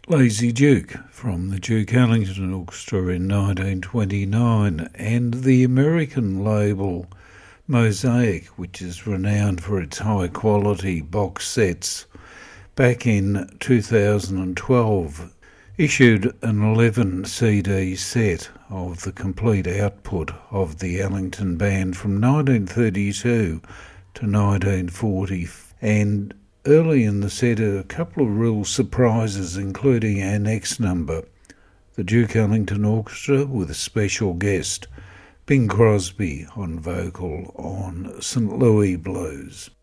Lazy Duke from the Duke Ellington Orchestra in 1929, and the American label Mosaic, which is renowned for its high-quality box sets, back in 2012 issued an 11 CD set of the complete output of the Ellington Band from 1932 to 1940, and early in the set a couple of real surprises, including our next number, the Duke Ellington Orchestra with a special guest, Bing Crosby on vocal on St. Louis Blues.